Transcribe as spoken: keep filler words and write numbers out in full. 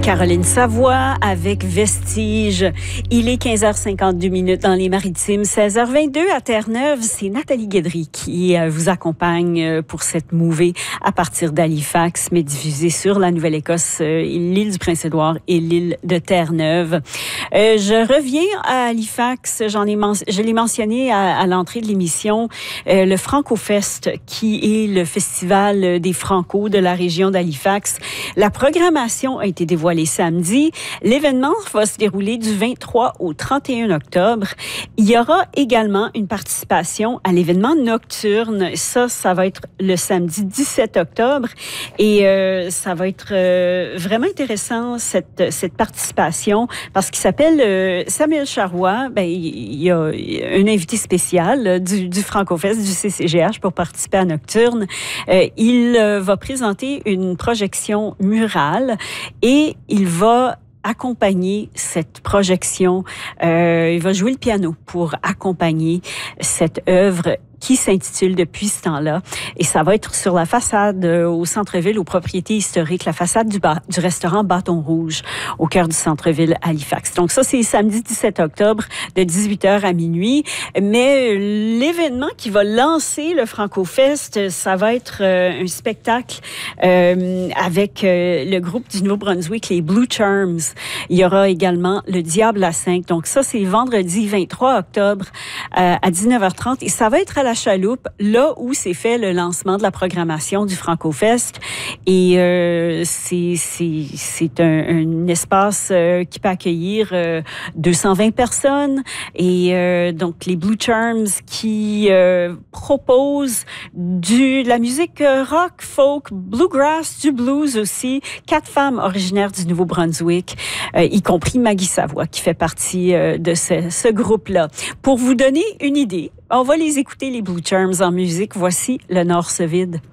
Caroline Savoie avec Vestige. Il est quinze heures cinquante-deux minutes dans les Maritimes, seize heures vingt-deux à Terre-Neuve. C'est Nathalie Guédry qui euh, vous accompagne euh, pour cette mouvée à partir d'Halifax, mais diffusée sur la Nouvelle-Écosse, euh, l'île du Prince-Édouard et l'île de Terre-Neuve. Euh, je reviens à Halifax. J'en ai men- je l'ai mentionné à, à l'entrée de l'émission, euh, le Franco-Fest, qui est le festival des Franco de la région d'Halifax. La programmation a été dévoilée samedi. L'événement va se dérouler du vingt-trois au trente et un octobre. Il y aura également une participation à l'événement nocturne. Ça, ça va être le samedi dix-sept octobre. Et euh, ça va être euh, vraiment intéressant, cette, cette participation, parce qu'il s'appelle euh, Samuel Charrois. Ben, il y a un invité spécial euh, du, du Franco-Fest, du C C G H, pour participer à Nocturne. Euh, il euh, va présenter une projection murale et il va accompagner cette projection. Euh, il va jouer le piano pour accompagner cette œuvre qui s'intitule Depuis ce temps-là. Et ça va être sur la façade euh, au centre-ville, aux propriétés historiques, la façade du, ba- du restaurant Bâton Rouge, au cœur du centre-ville Halifax. Donc ça, c'est samedi dix-sept octobre, de dix-huit heures à minuit. Mais euh, l'événement qui va lancer le Franco-Fest, ça va être euh, un spectacle euh, avec euh, le groupe du Nouveau-Brunswick, les Blue Charms. Il y aura également le Diable à cinq. Donc ça, c'est vendredi vingt-trois octobre euh, à dix-neuf heures trente. Et ça va être à la Chaloupe, là où s'est fait le lancement de la programmation du Franco-Fest. Et euh, c'est, c'est, c'est un, un espace euh, qui peut accueillir euh, deux cent vingt personnes. Et euh, donc, les Blue Charms qui euh, proposent du, de la musique rock, folk, bluegrass, du blues aussi. Quatre femmes originaires du Nouveau-Brunswick, euh, y compris Maggie Savoie, qui fait partie euh, de ce, ce groupe-là. Pour vous donner une idée, on va les écouter, les Blue Charms, en musique. Voici Le Nord se vide.